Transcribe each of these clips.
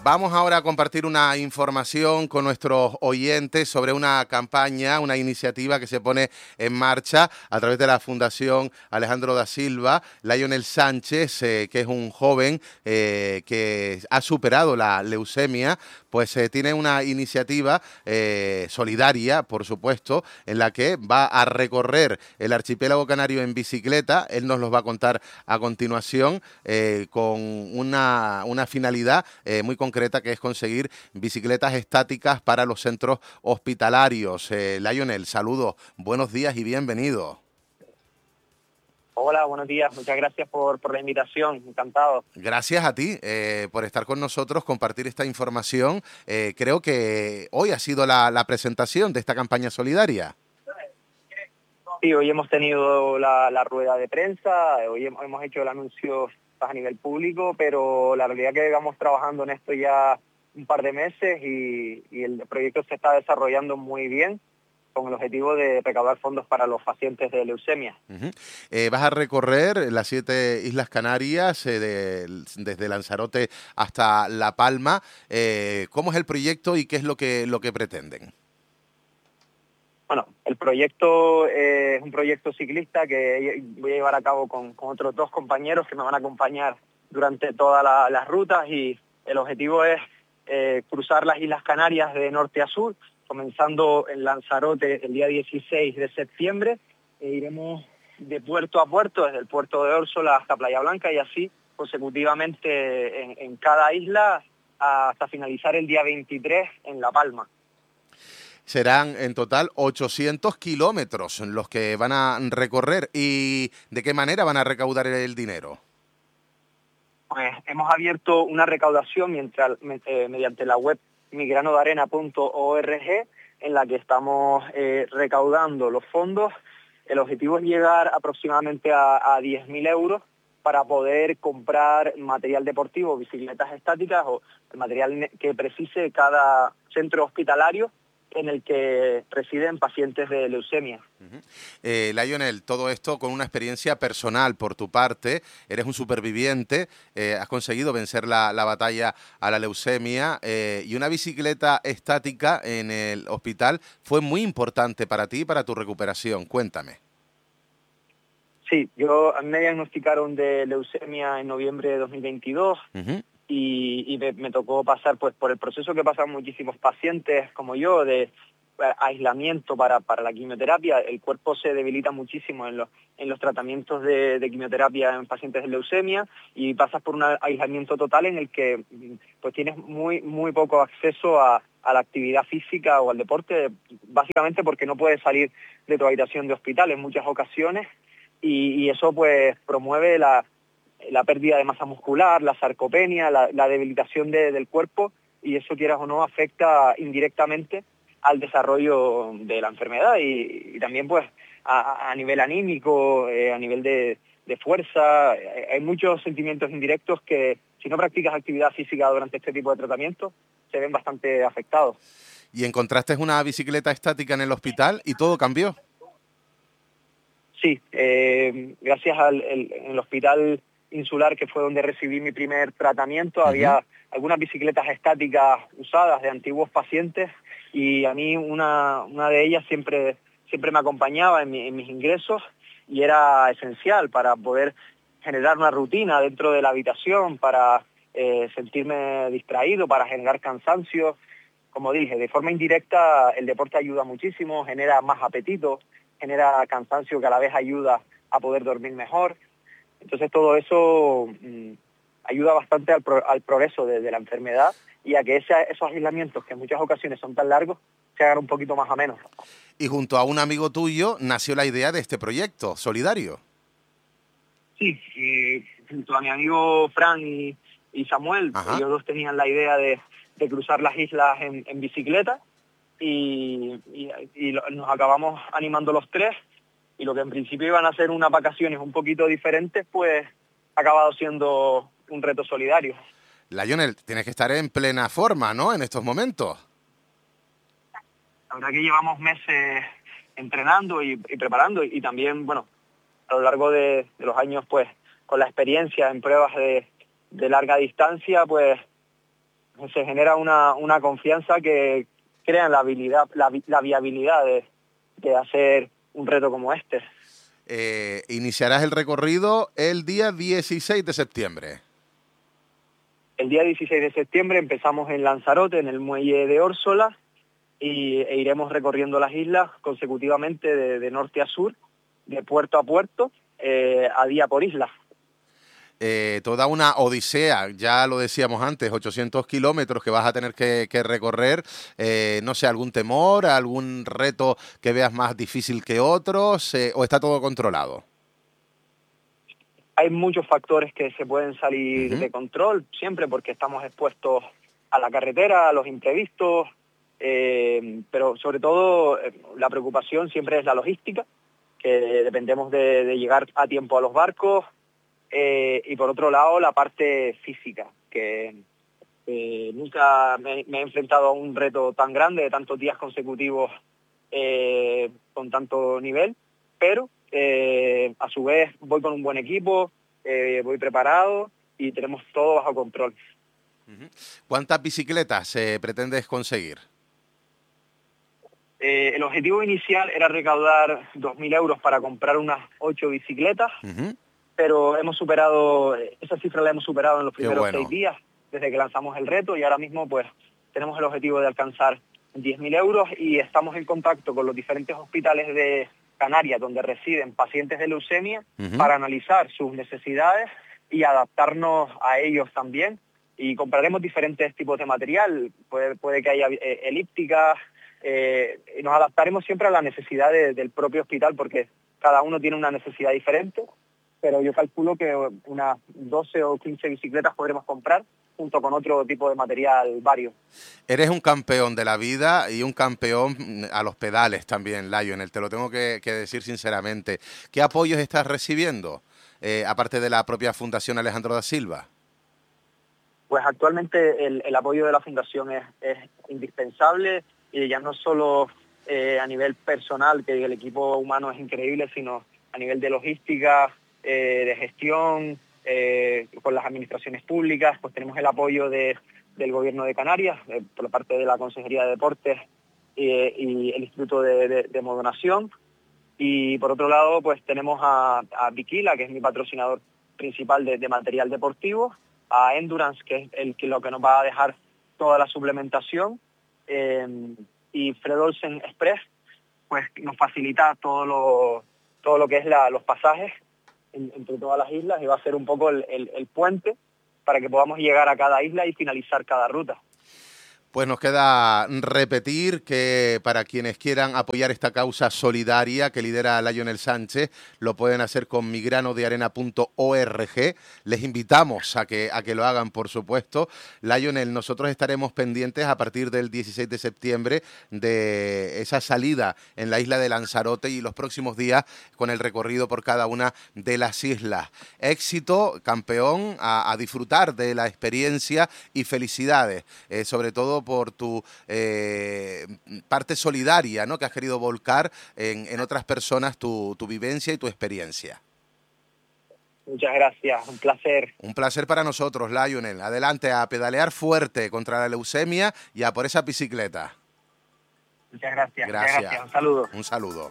Vamos ahora a compartir una información con nuestros oyentes sobre una campaña, una iniciativa que se pone en marcha a través de la Fundación Alejandro da Silva. Lionel Sánchez, que es un joven que ha superado la leucemia, pues tiene una iniciativa solidaria, por supuesto, en la que va a recorrer el archipiélago canario en bicicleta. Él nos lo va a contar a continuación con una finalidad muy concreta, que es conseguir bicicletas estáticas para los centros hospitalarios. Lionel, saludos, buenos días y bienvenido. Hola, buenos días. Muchas gracias por la invitación. Encantado. Gracias a ti por estar con nosotros, compartir esta información. Creo que hoy ha sido la presentación de esta campaña solidaria. Sí, hoy hemos tenido la rueda de prensa, hoy hemos hecho el anuncio a nivel público, pero la realidad es que vamos trabajando en esto ya un par de meses y el proyecto se está desarrollando muy bien, con el objetivo de recaudar fondos para los pacientes de leucemia. Vas a recorrer las 7 Islas Canarias, desde Lanzarote hasta La Palma. ¿Cómo es el proyecto y qué es lo que pretenden? Bueno, el proyecto es un proyecto ciclista que voy a llevar a cabo con otros 2 compañeros que me van a acompañar durante todas las rutas, y el objetivo es cruzar las Islas Canarias de norte a sur, comenzando en Lanzarote el día 16 de septiembre, e iremos de puerto a puerto, desde el puerto de Órsola hasta Playa Blanca, y así consecutivamente en cada isla hasta finalizar el día 23 en La Palma. Serán en total 800 kilómetros los que van a recorrer. ¿Y de qué manera van a recaudar el dinero? Pues hemos abierto una recaudación mediante la web migranodarena.org, en la que estamos recaudando los fondos. El objetivo es llegar aproximadamente a 10.000 euros para poder comprar material deportivo, bicicletas estáticas o el material que precise cada centro hospitalario en el que residen pacientes de leucemia. Lionel, todo esto con una experiencia personal por tu parte. Eres un superviviente, has conseguido vencer la batalla a la leucemia, y una bicicleta estática en el hospital fue muy importante para ti y para tu recuperación. Cuéntame. Sí, a mí me diagnosticaron de leucemia en noviembre de 2022. Y me tocó pasar pues por el proceso que pasan muchísimos pacientes como yo, de aislamiento para la quimioterapia. El cuerpo se debilita muchísimo en los tratamientos de quimioterapia en pacientes de leucemia, y pasas por un aislamiento total en el que pues tienes muy poco acceso a la actividad física o al deporte, básicamente porque no puedes salir de tu habitación de hospital en muchas ocasiones, y eso pues promueve la pérdida de masa muscular, la sarcopenia, la debilitación del cuerpo, y eso, quieras o no, afecta indirectamente al desarrollo de la enfermedad y también pues a nivel anímico, a nivel de fuerza. Hay muchos sentimientos indirectos que, si no practicas actividad física durante este tipo de tratamientos, se ven bastante afectados. ¿Y encontraste una bicicleta estática en el hospital y todo cambió? Sí, gracias en el hospital insular, que fue donde recibí mi primer tratamiento, había algunas bicicletas estáticas usadas de antiguos pacientes, y a mí una de ellas siempre me acompañaba en mis ingresos, y era esencial para poder generar una rutina dentro de la habitación, para sentirme distraído, para generar cansancio. Como dije, de forma indirecta el deporte ayuda muchísimo, genera más apetito, genera cansancio que a la vez ayuda a poder dormir mejor. Entonces todo eso ayuda bastante al progreso de la enfermedad, y a que esos aislamientos, que en muchas ocasiones son tan largos, se hagan un poquito más amenos. Y junto a un amigo tuyo nació la idea de este proyecto solidario. Sí, junto a mi amigo Fran y Samuel, ellos 2 tenían la idea de cruzar las islas en bicicleta, y nos acabamos animando los 3, y lo que en principio iban a ser unas vacaciones un poquito diferentes, pues ha acabado siendo un reto solidario. Lionel, tienes que estar en plena forma, ¿no?, en estos momentos. La verdad que llevamos meses entrenando y preparando, y también, bueno, a lo largo de los años, pues con la experiencia en pruebas de larga distancia, pues se genera una confianza que crea la viabilidad de hacer un reto como este. Iniciarás el recorrido el día 16 de septiembre. El día 16 de septiembre empezamos en Lanzarote, en el muelle de Órsola, e iremos recorriendo las islas consecutivamente de norte a sur, de puerto a puerto, a día por isla. Toda una odisea, ya lo decíamos antes, 800 kilómetros que vas a tener que recorrer. No sé, ¿algún temor, algún reto que veas más difícil que otros, o está todo controlado? Hay muchos factores que se pueden salir de control, siempre porque estamos expuestos a la carretera, a los imprevistos, pero sobre todo la preocupación siempre es la logística, que dependemos de llegar a tiempo a los barcos, y por otro lado la parte física, que nunca me he enfrentado a un reto tan grande, de tantos días consecutivos con tanto nivel, pero a su vez voy con un buen equipo, voy preparado y tenemos todo bajo control. ¿Cuántas bicicletas pretendes conseguir? El objetivo inicial era recaudar 2.000 euros para comprar unas 8 bicicletas, pero hemos superado, esa cifra la hemos superado en los primeros 6 días desde que lanzamos el reto, y ahora mismo pues tenemos el objetivo de alcanzar 10.000 euros y estamos en contacto con los diferentes hospitales de Canarias donde residen pacientes de leucemia para analizar sus necesidades y adaptarnos a ellos también, y compraremos diferentes tipos de material, puede que haya elípticas, y nos adaptaremos siempre a la necesidad del propio hospital, porque cada uno tiene una necesidad diferente, pero yo calculo que unas 12 o 15 bicicletas podremos comprar junto con otro tipo de material vario. Eres un campeón de la vida y un campeón a los pedales también, Lionel, te lo tengo que decir sinceramente. ¿Qué apoyos estás recibiendo, aparte de la propia Fundación Alejandro da Silva? Pues actualmente el apoyo de la Fundación es indispensable, y ya no solo a nivel personal, que el equipo humano es increíble, sino a nivel de logística, de gestión, con las administraciones públicas. Pues tenemos el apoyo del Gobierno de Canarias, por parte de la Consejería de Deportes y el Instituto de Modonación. Y por otro lado, pues tenemos a Bikila, que es mi patrocinador principal de material deportivo, a Endurance, que es lo que nos va a dejar toda la suplementación, y Fred Olsen Express, pues nos facilita todo lo que es los pasajes entre todas las islas, y va a ser un poco el puente para que podamos llegar a cada isla y finalizar cada ruta. Pues nos queda repetir que para quienes quieran apoyar esta causa solidaria que lidera Lionel Sánchez, lo pueden hacer con migranodearena.org. Les invitamos a que lo hagan, por supuesto. Lionel, nosotros estaremos pendientes a partir del 16 de septiembre de esa salida en la isla de Lanzarote y los próximos días con el recorrido por cada una de las islas. Éxito, campeón, a disfrutar de la experiencia y felicidades, sobre todo por tu parte solidaria, ¿no?, que has querido volcar en otras personas tu vivencia y tu experiencia. Muchas gracias, un placer. Un placer para nosotros, Lionel. Adelante, a pedalear fuerte contra la leucemia y a por esa bicicleta. Muchas gracias. Gracias. Muchas gracias. Un saludo. Un saludo.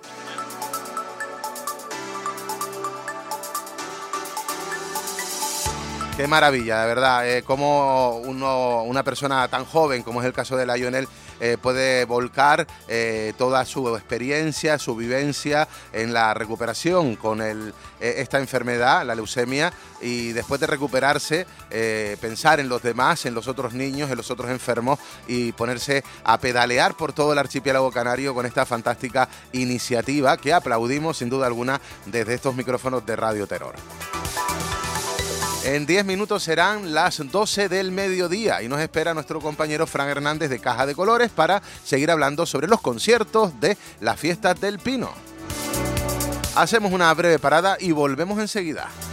Qué maravilla, de verdad, cómo una persona tan joven como es el caso de Lionel puede volcar toda su experiencia, su vivencia en la recuperación con esta enfermedad, la leucemia, y después de recuperarse, pensar en los demás, en los otros niños, en los otros enfermos, y ponerse a pedalear por todo el archipiélago canario con esta fantástica iniciativa que aplaudimos sin duda alguna desde estos micrófonos de Radio Terror. En 10 minutos serán las 12 del mediodía y nos espera nuestro compañero Fran Hernández de Caja de Colores para seguir hablando sobre los conciertos de las Fiestas del Pino. Hacemos una breve parada y volvemos enseguida.